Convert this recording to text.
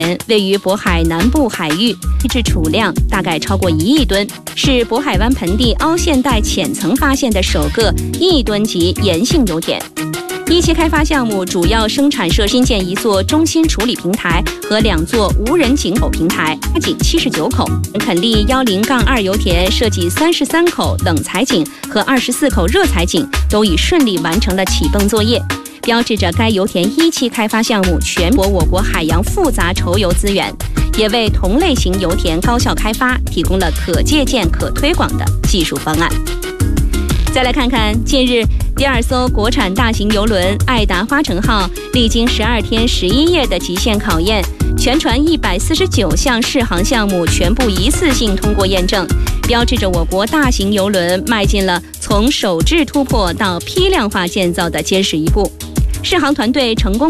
位于渤海南部海域，地质储量大概超过1亿吨，是渤海湾盆地凹陷带浅层发现的首个1亿吨级盐性油田。一期开发项目主要生产设新建1座中心处理平台和2座无人井口平台，井79口。垦利10-2油田设计33口冷采井和24口热采井都已顺利完成了起泵作业，标志着该油田1期开发项目全国我国海洋复杂稠油资源，也为同类型油田高效开发提供了可借鉴、可推广的技术方案。再来看看近日第2艘国产大型邮轮爱达花城号历经12天11夜的极限考验，全船149项试航项目全部一次性通过验证，标志着我国大型邮轮迈进了从首制突破到批量化建造的坚实一步。试航团队成功